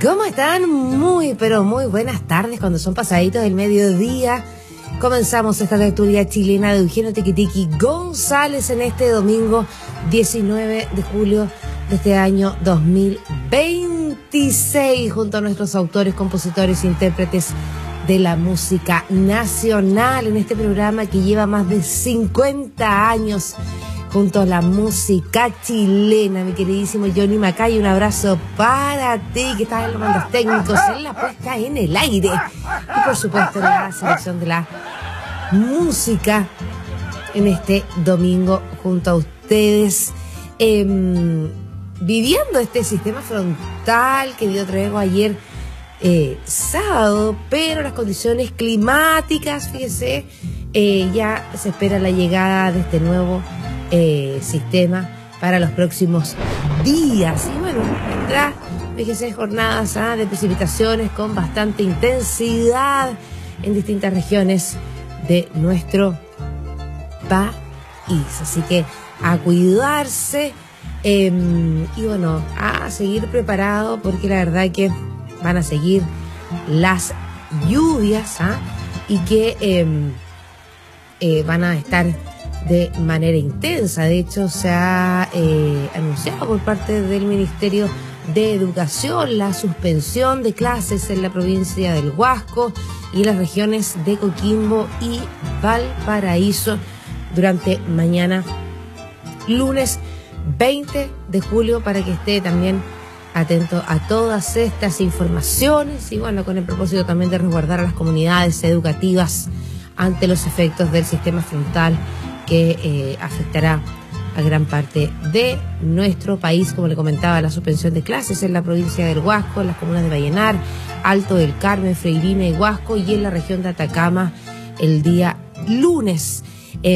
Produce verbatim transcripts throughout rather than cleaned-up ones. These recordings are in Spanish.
¿Cómo están? Muy, pero muy buenas tardes cuando son pasaditos del mediodía. Comenzamos esta tertulia chilena de Eugenio Tiquitiqui González en este domingo diecinueve de julio de este año dos mil veintiséis, junto a nuestros autores, compositores e intérpretes de la música nacional en este programa que lleva más de cincuenta años junto a la música chilena. Mi queridísimo Johnny Macay, un abrazo para ti que estás en los mandos técnicos, en la puesta en el aire y por supuesto en la selección de la música en este domingo junto a ustedes, eh, viviendo este sistema frontal que dio tregua ayer eh, sábado, pero las condiciones climáticas, fíjese, eh, ya se espera la llegada de este nuevo Eh, sistema para los próximos días. Y bueno, vendrá, fíjese, jornadas ¿ah? de precipitaciones con bastante intensidad en distintas regiones de nuestro país. Así que a cuidarse eh, y bueno, a seguir preparado porque la verdad que van a seguir las lluvias ¿ah? y que eh, eh, van a estar de manera intensa. De hecho, se ha eh, anunciado por parte del Ministerio de Educación la suspensión de clases en la provincia del Huasco y en las regiones de Coquimbo y Valparaíso durante mañana, lunes veinte de julio, para que esté también atento a todas estas informaciones y bueno, con el propósito también de resguardar a las comunidades educativas ante los efectos del sistema frontal que eh, afectará a gran parte de nuestro país. Como le comentaba, la suspensión de clases en la provincia del Huasco, en las comunas de Vallenar, Alto del Carmen, Freirina y Huasco, y en la región de Atacama el día lunes. Eh,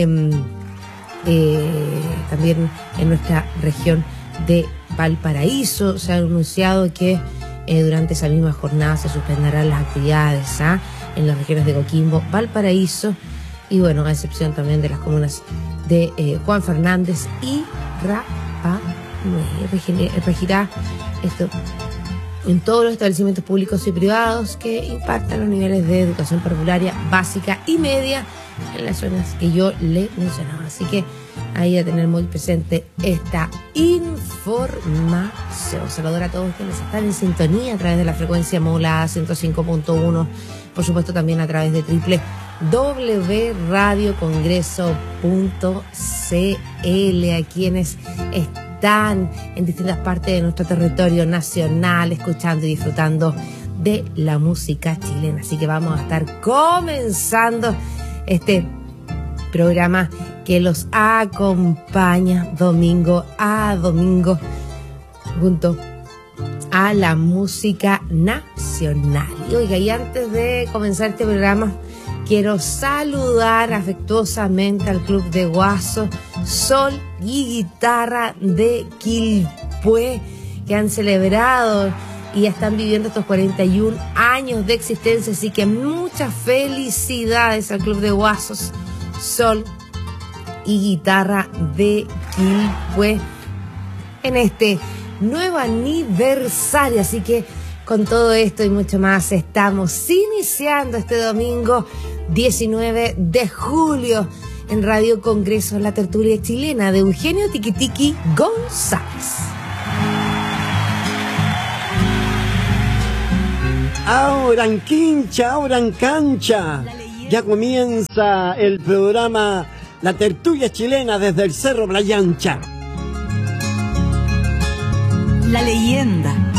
eh, también en nuestra región de Valparaíso se ha anunciado que eh, durante esa misma jornada se suspenderán las actividades ¿ah? en las regiones de Coquimbo, Valparaíso, y bueno, a excepción también de las comunas de eh, Juan Fernández y Rapa Nui. Regirá esto en todos los establecimientos públicos y privados que impartan los niveles de educación parvularia básica y media en las zonas que yo le mencionaba. Así que ahí a tener muy presente esta información. Saludar a todos quienes están en sintonía a través de la frecuencia modulada ciento cinco punto uno, por supuesto también a través de triple doble u doble u doble u punto radio congreso punto c l, a quienes están en distintas partes de nuestro territorio nacional escuchando y disfrutando de la música chilena. Así que vamos a estar comenzando este programa que los acompaña domingo a domingo junto a la música nacional. Y oiga, y antes de comenzar este programa, quiero saludar afectuosamente al Club de Guaso, Sol y Guitarra de Quilpué, que han celebrado y están viviendo estos cuarenta y un años de existencia. Así que muchas felicidades al Club de Guasos, Sol y Guitarra de Quilpué en este nuevo aniversario. Así que con todo esto y mucho más estamos iniciando este domingo diecinueve de julio en Radio Congreso, la tertulia chilena de Eugenio Tiquitiqui González. Ahora en quincha, ahora en cancha, ya comienza el programa La Tertulia Chilena desde el Cerro Playa Ancha. La leyenda